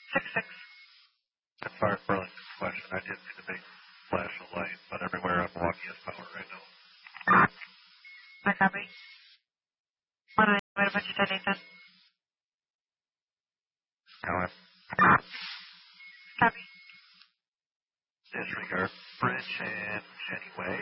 6-6. As far as Burlington's question, I did see the big flash of light, but everywhere I'm walking is power right now. I copy. 1 wait a bunch of 10 Nathan. Going. Copy. Disregard bridge and Jenny Way.